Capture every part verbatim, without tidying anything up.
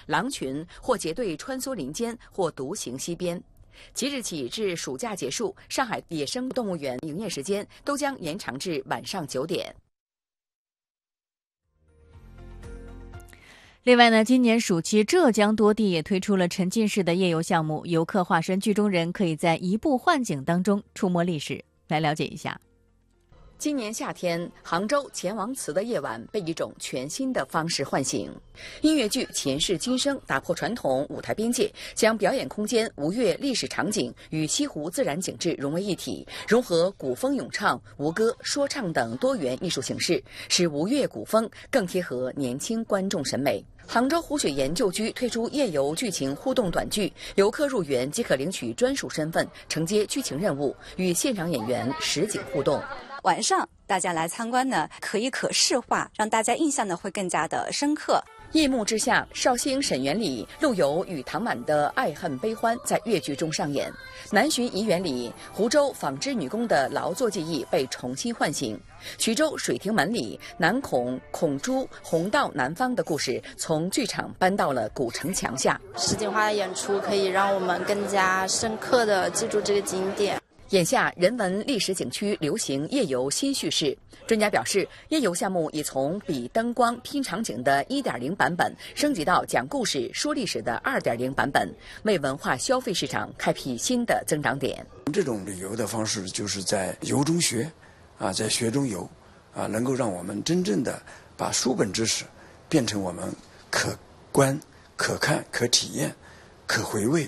狼群或结队穿梭林间，或独行西边。即日起至暑假结束，上海野生动物园营业时间都将延长至晚上九点。 另外呢，今年暑期浙江多地也推出了沉浸式的夜游项目，游客化身剧中人，可以在一部幻景当中触摸历史。来了解一下。 今年夏天，杭州钱王祠的夜晚被一种全新的方式唤醒。音乐剧《前世今生》打破传统舞台边界，将表演空间、吴越历史场景与西湖自然景致融为一体，融合古风咏唱、吴歌、说唱等多元艺术形式，使吴越古风更贴合年轻观众审美。杭州湖雪研究居推出夜游剧情互动短剧，游客入园即可领取专属身份，承接剧情任务，与现场演员实景互动。 晚上大家来参观呢，可以可视化，让大家印象呢会更加的深刻。 夜幕之下，绍兴沈园里陆游与唐满的爱恨悲欢在越剧中上演。南浔怡园里，湖州纺织女工的劳作技艺被重新唤醒。衢州水亭门里，南孔、孔朱、红到南方的故事从剧场搬到了古城墙下。 实景化的演出可以让我们更加深刻地记住这个景点。 眼下，人文历史景区流行夜游新叙事。专家表示，夜游项目已从比灯光、拼场景的 一点零 版本升级到讲故事、说历史的 二点零 版本，为文化消费市场开辟新的增长点。 这种旅游的方式，就是在游中学，啊，在学中游，啊，能够让我们真正的把书本知识变成我们可观、可看、可体验、可回味。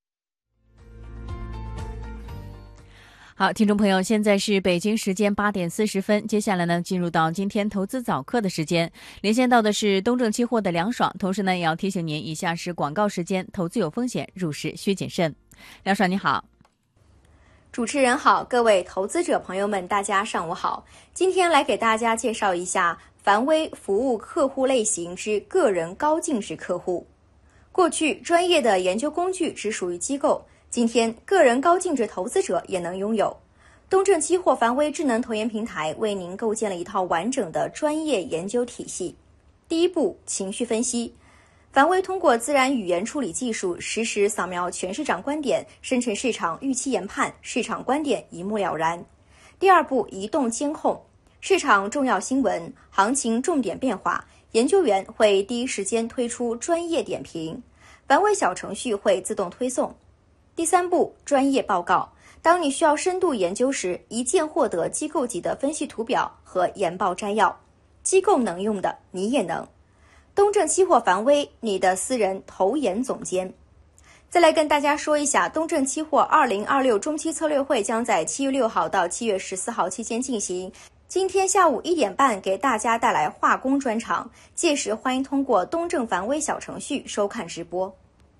好，听众朋友，现在是北京时间八点四十分，接下来呢，进入到今天投资早课的时间，连线到的是东证期货的梁爽，同时呢，也要提醒您，以下是广告时间，投资有风险，入市需谨慎。梁爽你好。 主持人好，各位投资者朋友们，大家上午好。今天来给大家介绍一下凡威服务客户类型之个人高净值客户。过去专业的研究工具只属于机构，今天个人高净值投资者也能拥有。东证期货凡威智能投研平台为您构建了一套完整的专业研究体系。第一步，情绪分析。凡威通过自然语言处理技术，实时扫描全市场观点，生成市场预期研判，市场观点一目了然。第二步，移动监控。市场重要新闻、行情重点变化，研究员会第一时间推出专业点评，凡威小程序会自动推送。第三步，专业报告。当你需要深度研究时，一键获得机构级的分析图表和研报摘要。机构能用的，你也能。东证期货凡威，你的私人投研总监。再来跟大家说一下，东证期货二零二六中期策略会将在七月六号到七月十四号期间进行。今天下午一点半给大家带来化工专场，届时欢迎通过东证凡威小程序收看直播。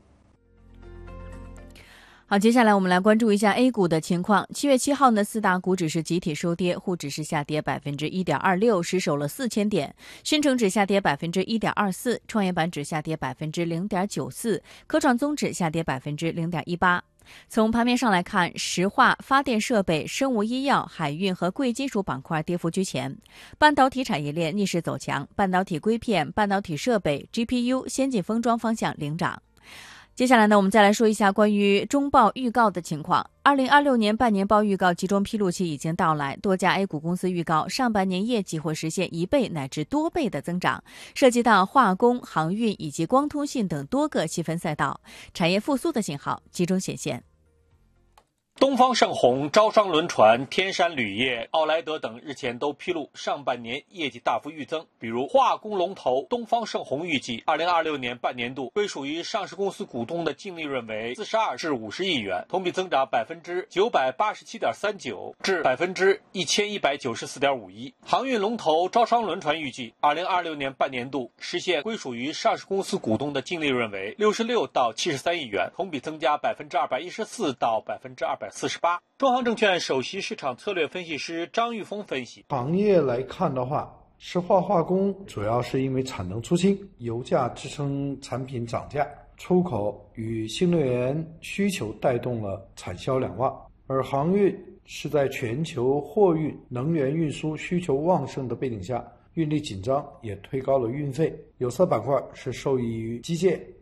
好，接下来我们来关注一下 A 股的情况。七月七号呢，四大股指是集体收跌，沪指是下跌百分之一点二六，失守了四千点；深成指下跌百分之一点二四，创业板指下跌百分之零点九四，科创综指下跌百分之零点一八。从盘面上来看，石化、发电设备、生物医药、海运和贵金属板块跌幅居前，半导体产业链逆势走强，半导体硅片、半导体设备、G P U、先进封装方向领涨。接下来呢，我们再来说一下关于中报预告的情况。二零二六年半年报预告集中披露期已经到来，多家 A 股公司预告上半年业绩会实现一倍乃至多倍的增长，涉及到化工、航运以及光通信等多个细分赛道，产业复苏的信号集中显现。 东方盛虹、招商轮船、天山铝业、奥莱德等日前都披露上半年业绩大幅预增。比如化工龙头东方盛虹预计二零二六年半年度归属于上市公司股东的净利润为四十二至五十亿元，同比增长百分之九百八十七点三九至百分之一千一百九十四点五一。航运龙头招商轮船预计二零二六年半年度实现归属于上市公司股东的净利润为六十六到七十三亿元，同比增加百分之二百一十四到百分之二百四十八。中航证券首席市场策略分析师张玉峰分析， 行业来看的话，石化化工主要是因为产能出清，油价支撑产品涨价，出口与新能源需求带动了产销两旺，而航运是在全球货运、能源运输需求旺盛的背景下，运力紧张也推高了运费。有色板块是受益于基建、